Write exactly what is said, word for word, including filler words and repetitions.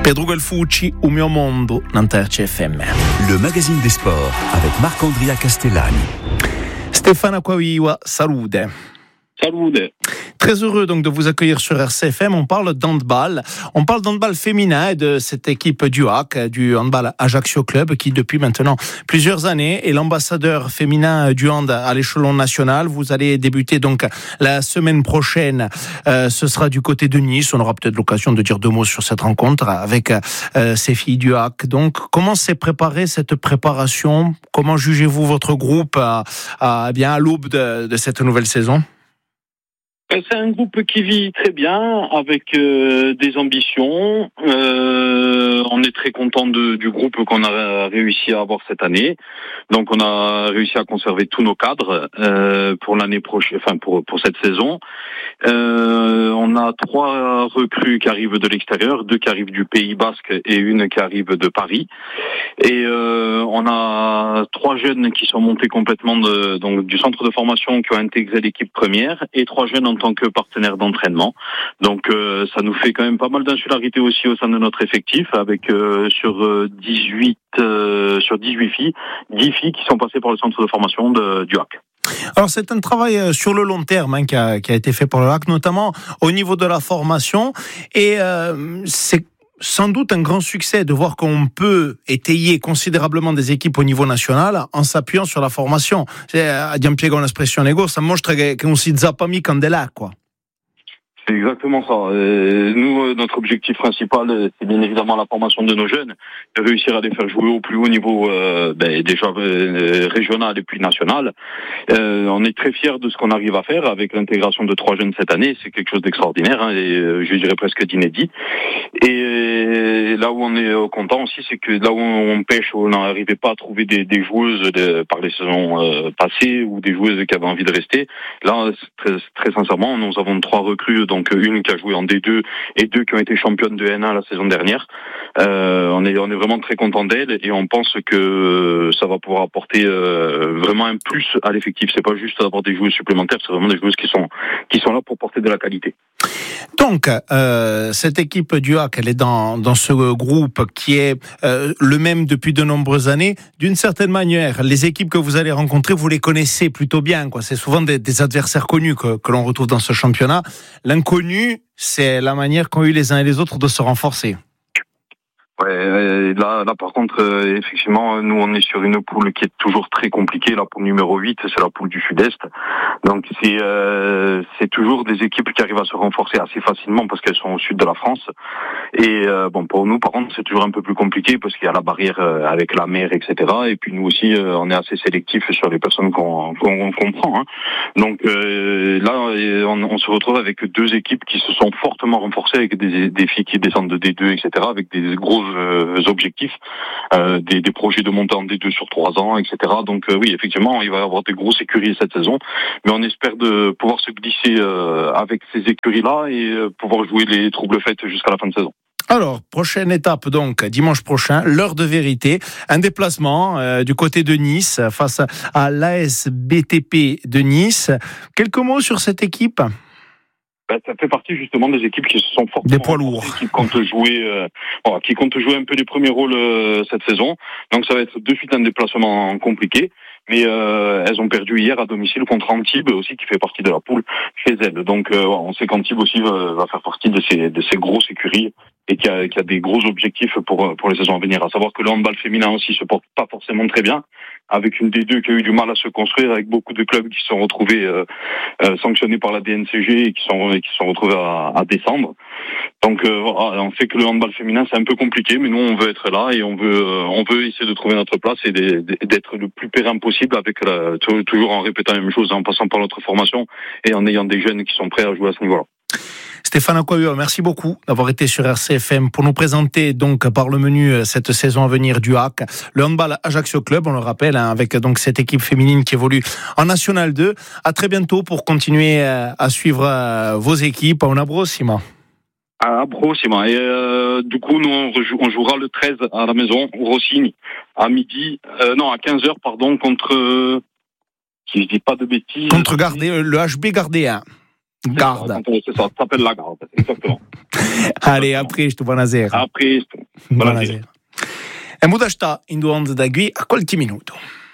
Pedro Galfucci, Un mio mondo, Nanterre C F M. Le magazine des sports avec Marc-Andrea Castellani. Stefano Acquaviva, salute. Salute. Très heureux donc de vous accueillir sur R C F M. On parle d'handball. On parle d'handball féminin et de cette équipe du H A C, du handball Ajaccio Club, qui depuis maintenant plusieurs années est l'ambassadeur féminin du hand à l'échelon national. Vous allez débuter donc la semaine prochaine. Euh, ce sera du côté de Nice. On aura peut-être l'occasion de dire deux mots sur cette rencontre avec euh, ces filles du H A C. Donc, comment s'est préparée cette préparation? Comment jugez-vous votre groupe à, à, bien à l'aube de, de cette nouvelle saison? C'est un groupe qui vit très bien, avec euh, des ambitions. Euh, on est très content de, du groupe qu'on a réussi à avoir cette année. Donc, on a réussi à conserver tous nos cadres euh, pour l'année prochaine, enfin pour pour cette saison. Euh, on a trois recrues qui arrivent de l'extérieur, deux qui arrivent du Pays Basque et une qui arrive de Paris. Et euh, on a trois jeunes qui sont montés complètement de, donc du centre de formation, qui ont intégré l'équipe première, et trois jeunes en tant que partenaires d'entraînement. Donc euh, ça nous fait quand même pas mal d'insularité aussi au sein de notre effectif, avec euh, sur euh, dix-huit euh, sur dix-huit filles, dix filles qui sont passées par le centre de formation de, du H A C. Alors c'est un travail sur le long terme hein, qui, a, qui a été fait par le H A C, notamment au niveau de la formation, et euh, c'est sans doute un grand succès de voir qu'on peut étayer considerablement des équipes au niveau national en s'appuyant sur la formation. Abbiamo piegato un'espressione ego, ça mostra che non si zappa mica un là, quoi. C'est exactement ça. Euh, nous, notre objectif principal, c'est bien évidemment la formation de nos jeunes, de réussir à les faire jouer au plus haut niveau, euh, ben, déjà euh, régional et puis national. Euh, on est très fiers de ce qu'on arrive à faire avec l'intégration de trois jeunes cette année. C'est quelque chose d'extraordinaire, hein, et euh, je dirais presque d'inédit. Et là où on est content aussi, c'est que là où on pêche, où on n'arrivait pas à trouver des, des joueuses de, par les saisons euh, passées ou des joueuses qui avaient envie de rester. Là, très, très sincèrement, nous avons trois recrues. Donc une qui a joué en D deux et deux qui ont été championnes de N un la saison dernière. Euh, on est on est vraiment très content d'elles et on pense que ça va pouvoir apporter euh, vraiment un plus à l'effectif. C'est pas juste d'avoir des joueuses supplémentaires, c'est vraiment des joueuses qui sont qui sont là pour porter de la qualité. Donc euh, cette équipe du H A C, elle est dans dans ce groupe qui est euh, le même depuis de nombreuses années. D'une certaine manière, les équipes que vous allez rencontrer, vous les connaissez plutôt bien, quoi. C'est souvent des, des adversaires connus que que l'on retrouve dans ce championnat. L'inconnu, c'est la manière qu'ont eu les uns et les autres de se renforcer. Ouais, là, là par contre, euh, effectivement, nous on est sur une poule qui est toujours très compliquée. La poule numéro huit, c'est la poule du Sud-Est. Donc c'est euh, c'est toujours des équipes qui arrivent à se renforcer assez facilement parce qu'elles sont au sud de la France. Et euh, bon, pour nous, par contre, c'est toujours un peu plus compliqué parce qu'il y a la barrière euh, avec la mer, et cetera. Et puis nous aussi, euh, on est assez sélectif sur les personnes qu'on qu'on, qu'on prend. Hein. Donc euh, là, on, on se retrouve avec deux équipes qui se sont fortement renforcées avec des, des filles qui descendent de D deux, et cetera. Avec des gros Euh, objectifs, euh, des, des projets de montée en D deux sur trois ans, et cetera. Donc euh, oui, effectivement, il va y avoir des grosses écuries cette saison, mais on espère de pouvoir se glisser euh, avec ces écuries-là et euh, pouvoir jouer les troubles fêtes jusqu'à la fin de saison. Alors, prochaine étape donc, dimanche prochain, l'heure de vérité, un déplacement euh, du côté de Nice face à l'A S B T P de Nice. Quelques mots sur cette équipe ? Ben, ça fait partie justement des équipes qui se sont fortement des poids lourds, qui comptent jouer, euh, voilà, qui comptent jouer un peu les premiers rôles euh, cette saison. Donc ça va être de suite un déplacement compliqué, mais euh, elles ont perdu hier à domicile contre Antibes aussi, qui fait partie de la poule chez elles. Donc euh, on sait qu'Antibes aussi va, va faire partie de ces de ces grosses écuries et qui a, qui a des gros objectifs pour pour les saisons à venir. À savoir que le handball féminin aussi se porte pas forcément très bien, avec une D deux qui a eu du mal à se construire, avec beaucoup de clubs qui se sont retrouvés euh, euh, sanctionnés par la D N C G et qui sont qui se sont retrouvés à, à descendre. Donc euh, voilà, on sait que le handball féminin c'est un peu compliqué, mais nous on veut être là et on veut euh, on veut essayer de trouver notre place et d'être le plus périn possible, avec la, toujours en répétant la même chose, en passant par notre formation et en ayant des jeunes qui sont prêts à jouer à ce niveau-là. Stefano Acquaviva, merci beaucoup d'avoir été sur R C F M pour nous présenter donc par le menu cette saison à venir du H A C, le handball Ajaccio Club, on le rappelle, hein, avec donc cette équipe féminine qui évolue en National deux. À très bientôt pour continuer à suivre vos équipes. Una prossima. À prossima. Et euh, du coup, nous on, rejoue, on jouera le treize à la maison, au Rossigne, à midi, euh, non à quinze heures pardon, contre, euh, si je dis pas de bêtises, contre Gardé, le H B Gardéen. Garde. Ça, c'est ça, ça s'appelle la garde, exactement. Allez, après, je te buona sera. Après, Buona sera. E muda sta in due onde da qui a qualche minuto.